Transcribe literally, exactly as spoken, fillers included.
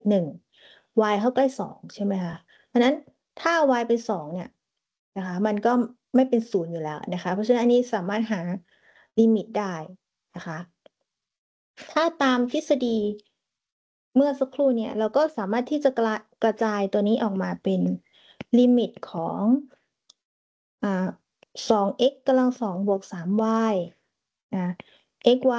หนึ่ง y เข้าใกล้ สอง ใช่ไหมคะ เพราะฉะนั้นถ้า y เป็น สอง เนี่ยนะคะ มันก็ไม่เป็น ศูนย์ อยู่แล้วนะคะ เพราะฉะนั้นอันนี้สามารถหาลิมิตได้นะคะ ถ้าตามทฤษฎีเมื่อสักครู่เนี่ย เราก็สามารถที่จะกระ กระจายตัวนี้ออกมาเป็นลิมิตของ อ่า สอง x กำลัง สอง บวก สาม y นะ x y